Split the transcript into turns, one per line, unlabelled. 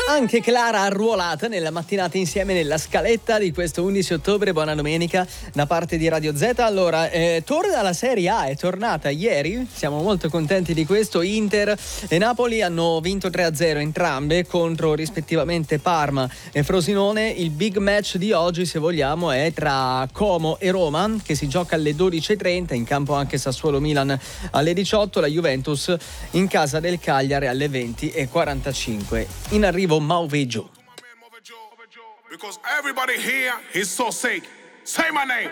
Anche Clara arruolata nella mattinata insieme nella scaletta di questo 11 ottobre. Buona domenica da parte di Radio Z. Allora, torna la Serie A, è tornata ieri, siamo molto contenti di questo. Inter e Napoli hanno vinto 3-0 entrambe contro rispettivamente Parma e Frosinone. Il big match di oggi, se vogliamo, è tra Como e Roma, che si gioca alle 12:30, in campo anche Sassuolo-Milan alle 18, la Juventus in casa del Cagliari alle 20:45. In arrivo Mauveggio.
Because everybody here is so sick. Say my name.